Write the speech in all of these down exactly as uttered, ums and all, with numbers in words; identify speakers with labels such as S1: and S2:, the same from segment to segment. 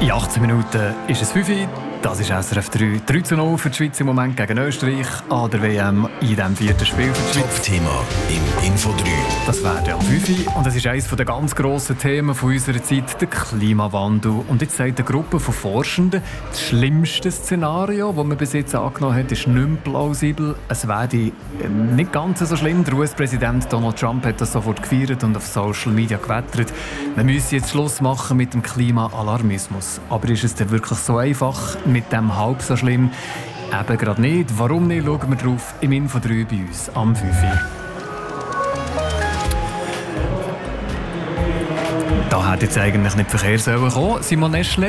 S1: In achtzehn Minuten ist es fünf Uhr. Das ist S R F drei. drei zu null für die Schweiz im Moment gegen Österreich an der W M in diesem vierten Spiel für die Schweiz.
S2: Top-Thema im Info drei.
S1: Das wäre am fünf Uhr. Und das ist eines der ganz grossen Themen von unserer Zeit, der Klimawandel. Und jetzt sagt eine Gruppe von Forschenden, das schlimmste Szenario, das man bis jetzt angenommen hat, ist nicht mehr plausibel. Es wäre nicht ganz so schlimm. Der U S-Präsident Donald Trump hat das sofort gefeiert und auf Social Media gewettert. Man müsse jetzt Schluss machen mit dem Klimaalarmismus. Aber ist es denn wirklich so einfach? Mit dem halb so schlimm? Eben gerade nicht. Warum nicht? Schauen wir drauf im Info drei bei uns am fünf Uhr. Da hat jetzt eigentlich nicht Verkehr sollen kommen, Simon Eschle.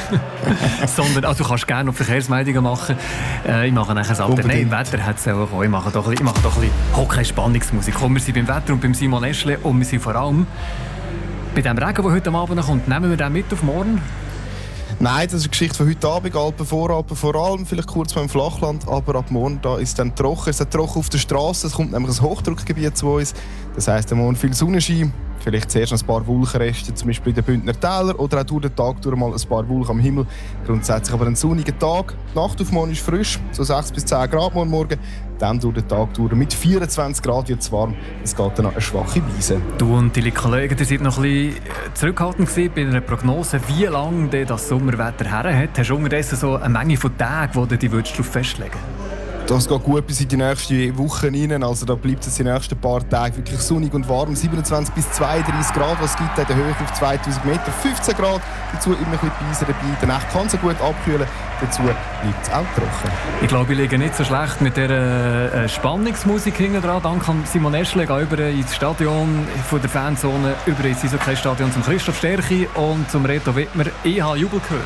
S1: Sondern, also du kannst gerne noch Verkehrsmeldungen machen. Äh, ich mache nachher Sachen. Nein, Wetter hat es sollen kommen. Ich mache doch ein bisschen, bisschen Hockey-Spannungsmusik. Komm, wir sind beim Wetter und beim Simon Eschle und wir sind vor allem bei dem Regen, der heute Abend kommt. Nehmen wir den mit auf morgen?
S3: Nein, das ist eine Geschichte von heute Abend, Alpen, Voralpen, vor allem, vielleicht kurz beim Flachland, aber ab morgen da ist es dann trocken. Es ist trocken auf der Straße, es kommt nämlich ein Hochdruckgebiet zu uns. Das heisst, am Morgen viel Sonnenschein, vielleicht zuerst ein paar Wolkenreste, zum Beispiel in den Bündner Tälern, oder auch durch den Tag durch mal ein paar Wolken am Himmel. Grundsätzlich aber ein sonniger Tag. Die Nacht auf morgen ist frisch, so sechs bis zehn Grad morgen Morgen. Dann durch den Tag durch mit vierundzwanzig Grad wird es warm. Es geht dann eine schwache Wiese.
S1: Du und deine Kollegen, ihr seid noch ein bisschen zurückhaltend bei einer Prognose, wie lange das Sommerwetter her hat. Hast du unterdessen so eine Menge von Tagen, die du dich darauf festlegen willst?
S3: Das geht gut bis in die nächsten Wochen rein. Also da bleibt es die nächsten paar Tage wirklich sonnig und warm. siebenundzwanzig bis zweiunddreißig Grad, was gibt in der Höhe auf zweitausend Meter. fünfzehn Grad, dazu immer ein bisschen Beise dabei. In der Nacht kann es gut abkühlen, dazu bleibt es auch trocken.
S1: Ich glaube, ich liege nicht so schlecht mit dieser äh, Spannungsmusik hinten dran. Dank an Simon Eschle, gehe über ins Stadion von der Fanzone, über ins Eishockey-Stadion zum Christoph Sterchi und zum Reto Wittmer. Ich habe Jubel gehört.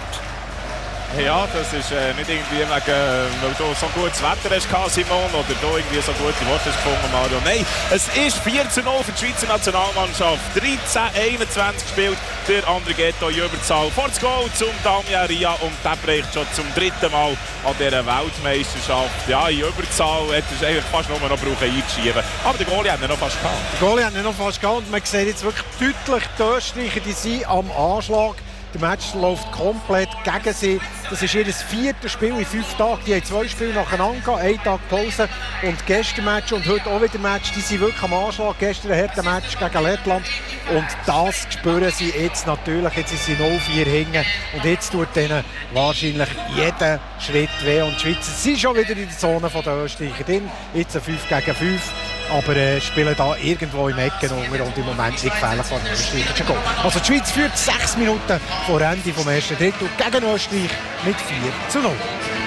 S4: Ja, das ist äh, nicht irgendwie wegen, äh, weil du so gutes Wetter hast, Simon, oder du irgendwie so gute Worte hast gefunden, Mario. Nein, es ist vier zu null für die Schweizer Nationalmannschaft. dreizehn einundzwanzig spielt der André Ghetto in Überzahl. Vor das Goal zum Damien Ria und der bricht schon zum dritten Mal an dieser Weltmeisterschaft. Ja, in Überzahl hätte er eigentlich fast nur noch brauchen einzuschieben. Aber der Goalie hat ihn noch fast gehabt.
S5: Der Goalie hat ihn noch fast gehabt und man sieht jetzt wirklich deutlich, die Österreicher, die sind am Anschlag. Der Match läuft komplett gegen sie. Das ist ihr viertes Spiel in fünf Tagen. Die haben zwei Spiele nacheinander, einen Tag Pause und gestern Match und heute auch wieder Match. Die sind wirklich am Anschlag. Gestern ein harter Match gegen Lettland und das spüren sie jetzt natürlich. Jetzt sind sie null vier hinten und jetzt tut ihnen wahrscheinlich jeder Schritt weh. Und die Schweizer sind schon wieder in der Zone der Österreicher drin. Jetzt ein fünf gegen fünf. Aber äh, spielen da irgendwo im Ecken unter und im Moment nicht gefährlich vor dem österreichischen Goal. Also die Schweiz führt sechs Minuten vor Ende des ersten Drittel gegen Österreich mit vier zu null.